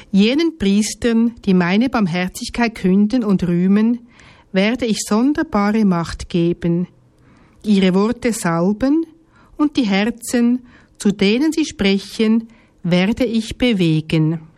Jenen Priestern, die meine Barmherzigkeit künden und rühmen, werde ich sonderbare Macht geben, ihre Worte salben und die Herzen, zu denen sie sprechen, werde ich bewegen.